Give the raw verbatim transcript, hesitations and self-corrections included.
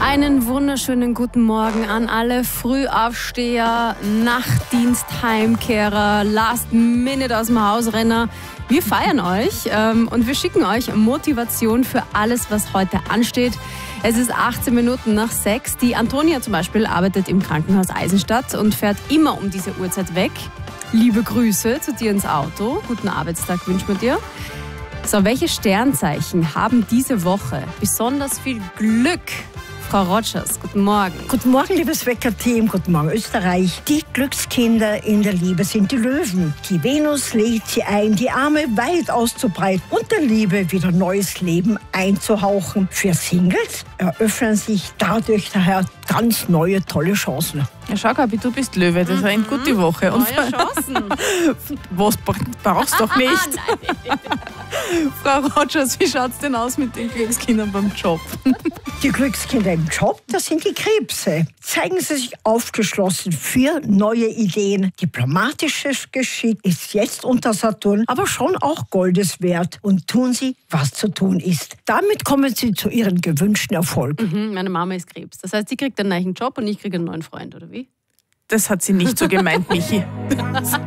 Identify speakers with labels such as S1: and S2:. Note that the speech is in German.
S1: Einen wunderschönen guten Morgen an alle Frühaufsteher, Nachtdienstheimkehrer, Last Minute aus dem Hausrenner. Wir feiern euch ähm, und wir schicken euch Motivation für alles, was heute ansteht. Es ist achtzehn Minuten nach sechs. Die Antonia zum Beispiel arbeitet im Krankenhaus Eisenstadt und fährt immer um diese Uhrzeit weg. Liebe Grüße zu dir ins Auto. Guten Arbeitstag wünschen wir dir. So, welche Sternzeichen haben diese Woche besonders viel Glück? Frau Rogers, guten Morgen.
S2: Guten Morgen, liebes Wecker-Team. Guten Morgen, Österreich. Die Glückskinder in der Liebe sind die Löwen. Die Venus lädt sie ein, die Arme weit auszubreiten und der Liebe wieder neues Leben einzuhauchen. Für Singles eröffnen sich dadurch daher ganz neue, tolle Chancen.
S3: Ja, schau, Gabi, du bist Löwe, das war eine gute Woche. Und
S1: Neue Chancen.
S3: was brauchst du doch nicht?
S1: Nein.
S3: Frau Rogers, wie schaut es denn aus mit den Glückskindern beim Job?
S2: Die Glückskinder im Job, das sind die Krebse. Zeigen sie sich aufgeschlossen für neue Ideen. Diplomatisches Geschick ist jetzt unter Saturn, aber schon auch Goldes wert. Und tun sie, was zu tun ist. Damit kommen sie zu ihrem gewünschten Erfolg.
S1: Mhm, meine Mama ist Krebs. Das heißt, sie kriegt einen neuen Job und ich kriege einen neuen Freund, oder wie?
S3: Das hat sie nicht so gemeint, Michi.